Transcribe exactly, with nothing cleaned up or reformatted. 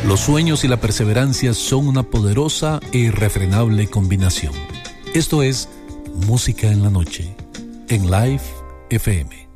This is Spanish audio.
Los sueños y la perseverancia son una poderosa e irrefrenable combinación. Esto es Música en la Noche, en Live F M.